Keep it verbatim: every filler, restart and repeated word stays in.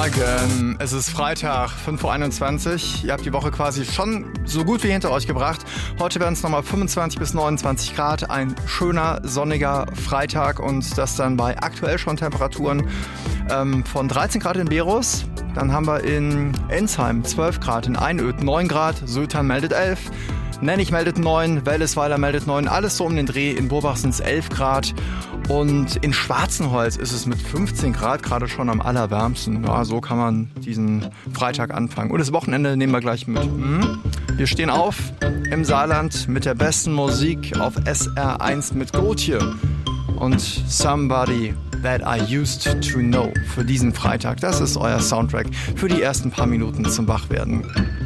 Morgen, es ist Freitag, fünf Uhr einundzwanzig. Ihr habt die Woche quasi schon so gut wie hinter euch gebracht. Heute werden es nochmal fünfundzwanzig bis neunundzwanzig Grad. Ein schöner, sonniger Freitag und das dann bei aktuell schon Temperaturen ähm, von dreizehn Grad in Berus. Dann haben wir in Ensheim zwölf Grad, in Einöd neun Grad, Sültan meldet elf. Nennig meldet neun, Wellesweiler meldet neun, alles so um den Dreh. In Burbach sind es elf Grad und in Schwarzenholz ist es mit fünfzehn Grad gerade schon am allerwärmsten. Ja, so kann man diesen Freitag anfangen. Und das Wochenende nehmen wir gleich mit. Mhm. Wir stehen auf im Saarland mit der besten Musik auf S R eins mit Gotye und Somebody That I Used to Know für diesen Freitag. Das ist euer Soundtrack für die ersten paar Minuten zum Wachwerden.